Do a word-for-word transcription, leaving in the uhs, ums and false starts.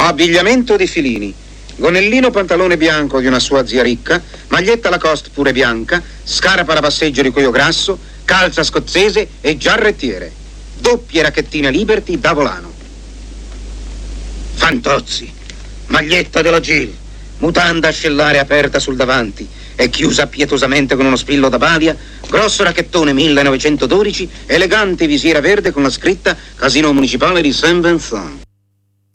Abbigliamento di Filini. Gonnellino pantalone bianco di una sua zia ricca, maglietta Lacoste pure bianca, scarpa da passeggio di cuoio grasso, calza scozzese e giarrettiere. Doppie racchettine Liberty da volano. Fantozzi. Maglietta della Gil, mutanda ascellare aperta sul davanti e chiusa pietosamente con uno spillo da Badia, grosso racchettone millenovecentododici, elegante visiera verde con la scritta Casino Municipale di Saint-Vincent.